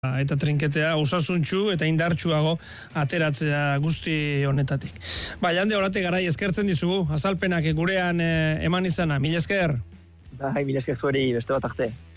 eta trinketea osasuntsu eta indartsuago ateratzea guzti honetatik. Jande Orate Garai, eskertzen dizugu, azalpenak gurean eman izana. Mila esker. Mila esker zueri, beste bat arte.